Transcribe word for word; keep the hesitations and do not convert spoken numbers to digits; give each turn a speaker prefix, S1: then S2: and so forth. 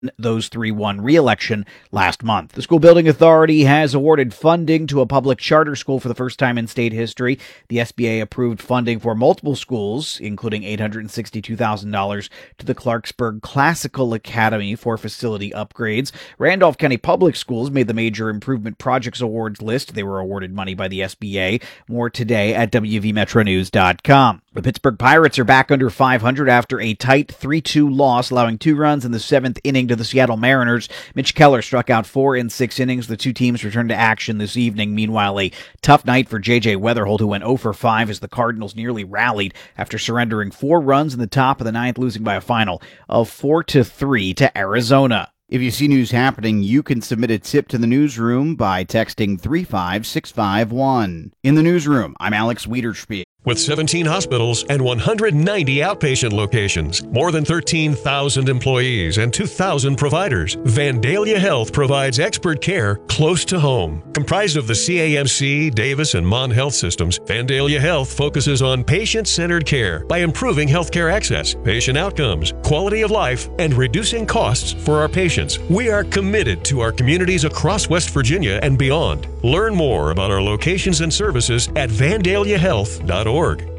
S1: Those three won re-election last month. The School Building Authority has awarded funding to a public charter school for the first time in state history. The S B A approved funding for multiple schools, including eight hundred sixty-two thousand dollars to the Clarksburg Classical Academy for facility upgrades. Randolph County Public Schools made the Major Improvement Projects Awards list. They were awarded money by the S B A. More today at W V Metro News dot com. The Pittsburgh Pirates are back under five hundred after a tight three two loss, allowing two runs in the seventh inning to the Seattle Mariners. Mitch Keller struck out four in six innings. The two teams returned to action this evening. Meanwhile, a tough night for J J Weatherholt, who went oh for five as the Cardinals nearly rallied after surrendering four runs in the top of the ninth, losing by a final of four to three to Arizona. If you see news happening, you can submit a tip to the newsroom by texting three five six five one. In the newsroom, I'm Alex Wiederspiel.
S2: With seventeen hospitals and one hundred ninety outpatient locations, more than thirteen thousand employees, and two thousand providers, Vandalia Health provides expert care close to home. Comprised of the C A M C, Davis, and Mon Health systems, Vandalia Health focuses on patient-centered care by improving healthcare access, patient outcomes, quality of life, and reducing costs for our patients. We are committed to our communities across West Virginia and beyond. Learn more about our locations and services at vandalia health dot org.